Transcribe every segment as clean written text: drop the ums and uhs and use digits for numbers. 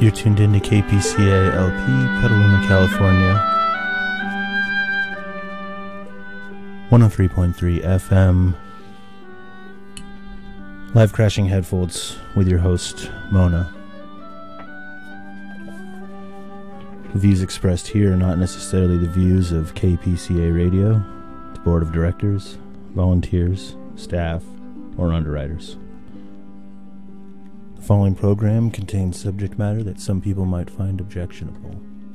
You're tuned into KPCA LP, Petaluma, California. 103.3 FM. Live crashing headphones with your host, Mona. The views expressed here are not necessarily the views of KPCA Radio, its board of directors, volunteers, staff, or underwriters. The following program contains subject matter that some people might find objectionable.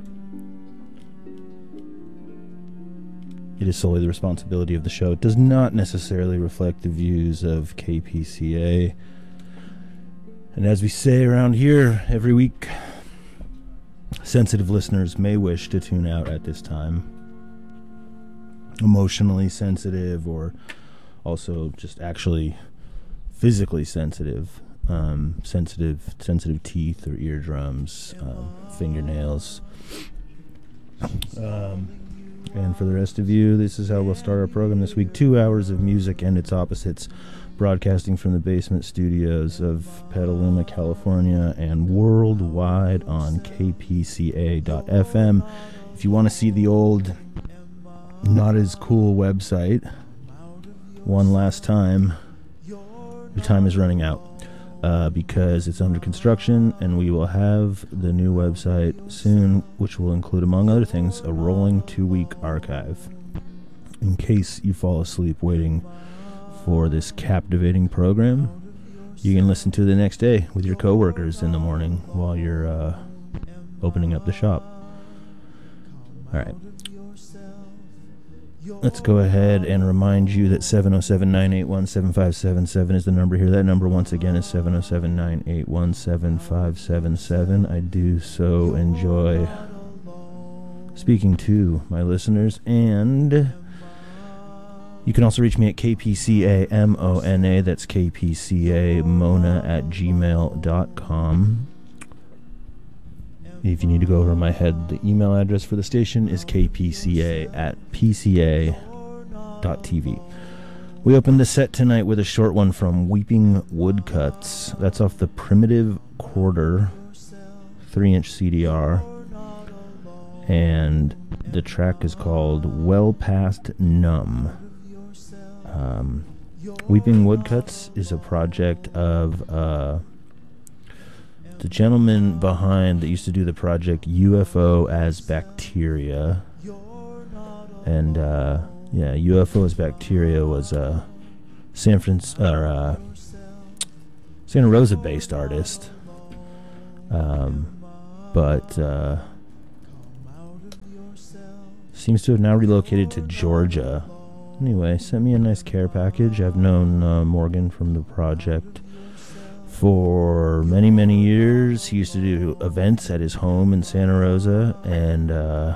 It is solely the responsibility of the show. It does not necessarily reflect the views of KPCA. And as we say around here every week, sensitive listeners may wish to tune out at this time. Emotionally sensitive, or also just actually physically sensitive. Sensitive teeth or eardrums, fingernails. And for the rest of you, this is how we'll start our program this week. 2 hours of music and its opposites, broadcasting from the basement studios of Petaluma, California, and worldwide on kpca.fm. If you want to see the old, not as cool website one last time, your time is running out. Because it's under construction, and we will have the new website soon, which will include, among other things, a rolling 2-week archive. In case you fall asleep waiting for this captivating program, you can listen to it the next day with your coworkers in the morning while you're opening up the shop. Alright. Let's go ahead and remind you that 707-981-7577 is the number here. That number, once again, is 707-981-7577. I do so enjoy speaking to my listeners, and you can also reach me at KPCA-MONA, that's KPCA-MONA@gmail.com. If you need to go over my head, the email address for the station is kpca@pca.tv. We opened the set tonight with a short one from Weeping Woodcuts. That's off the Primitive Quarter 3-inch CDR. And the track is called Well Past Numb. Weeping Woodcuts is a project of the gentleman behind that used to do the project UFO as Bacteria. And UFO as Bacteria was a Santa Rosa based artist, but seems to have now relocated to Georgia. Anyway, sent me a nice care package. I've known Morgan from the project for many, many years. He used to do events at his home in Santa Rosa, and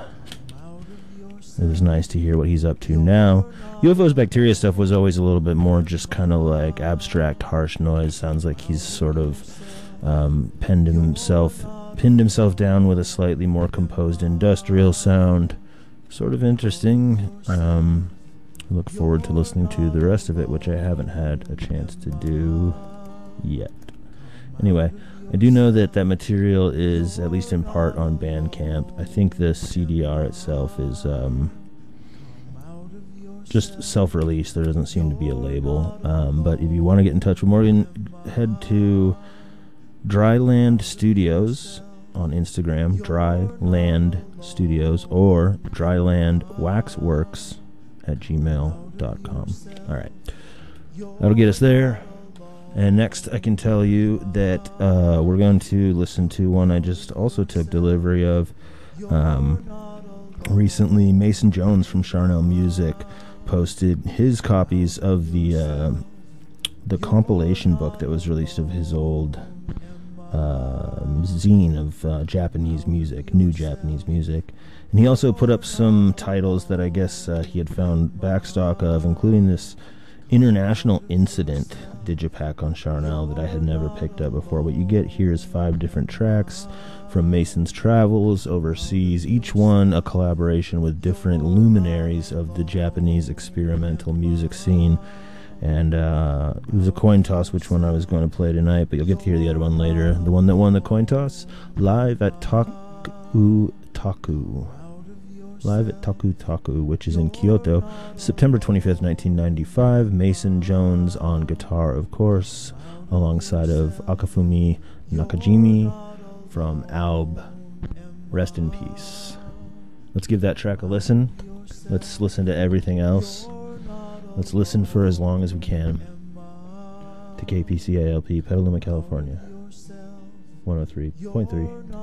it was nice to hear what he's up to now. UFO's Bacteria stuff was always a little bit more just kind of like abstract, harsh noise. Sounds like he's sort of pinned himself down with a slightly more composed industrial sound. Sort of interesting. I look forward to listening to the rest of it, which I haven't had a chance to do yet. Anyway, I do know that material is, at least in part, on Bandcamp. I think the CDR itself is just self-released. There doesn't seem to be a label. But if you want to get in touch with Morgan, head to Dryland Studios on Instagram, Dryland Studios, or drylandwaxworks@gmail.com. Alright. That'll get us there. And next, I can tell you that we're going to listen to one I just also took delivery of recently. Mason Jones from Charnel Music posted his copies of the compilation book that was released of his old zine of Japanese music, new Japanese music. And he also put up some titles that I guess he had found backstock of, including this International Incident digipack on Charnel that I had never picked up before. What you get here is 5 different tracks from Mason's travels overseas, each one a collaboration with different luminaries of the Japanese experimental music scene. And it was a coin toss which one I was going to play tonight, but you'll get to hear the other one later. The one that won the coin toss, live at Taku Taku. Live at Taku Taku, which is in Kyoto, September 25th, 1995. Mason Jones on guitar, of course, alongside of Akafumi Nakajimi from Alb. Rest in peace. Let's give that track a listen. Let's listen to everything else. Let's listen for as long as we can to KPCALP, Petaluma, California, 103.3.